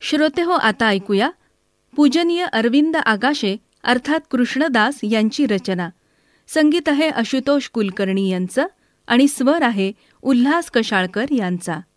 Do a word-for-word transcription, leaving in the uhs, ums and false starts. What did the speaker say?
श्रोतेहो, आता ऐकूया पूजनीय अरविंद आगाशे अर्थात कृष्णदास यांची रचना. संगीत आहे आशुतोष कुलकर्णी यांचं आणि स्वर आहे उल्हास कशाळकर यांचा.